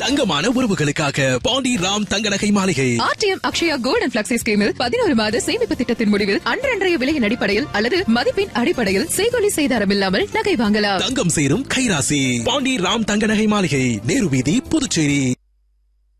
தங்கமான உறவுகளுக்காக பாண்டி ராம் தங்க நகை மாளிகை. RTM Akshaya gold and flexi ஸ்கீமில் 11 மாத சேமிப்பு திட்டத்தின் முடிவில் அன்றைய விலையின் அடிப்படையில் அல்லது மதிப்பின் அடிப்படையில் செய்கொலி செய்தாரம் இல்லாமல் நகை வாங்கலாம். தங்கம் சேரும் கைராசி பாண்டி ராம் தங்க நகை மாளிகை, நேரு வீதி, புதுச்சேரி.